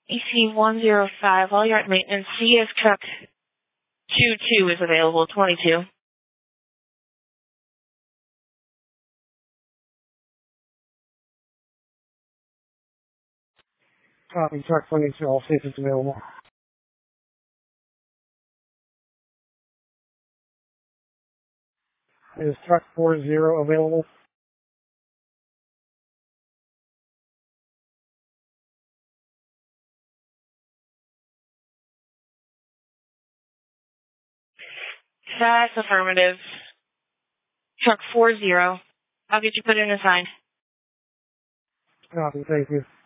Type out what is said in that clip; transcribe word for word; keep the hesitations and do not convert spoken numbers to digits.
E C one zero five, all you're at maintenance. C S truck two two is available, twenty-two. Copy, truck twenty-two, I'll see if it's available. Is truck four zero available? That's affirmative. Truck four zero. I'll get you put in a sign. Copy, thank you.